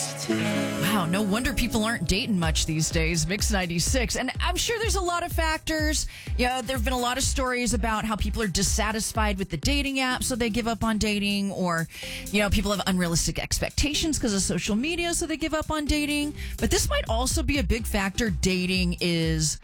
Wow, no wonder people aren't dating much these days. Mix 96. And I'm sure there's a lot of factors. There have been a lot of stories about how people are dissatisfied with the dating app, so they give up on dating. Or, people have unrealistic expectations because of social media, so they give up on dating. But this might also be a big factor. Dating is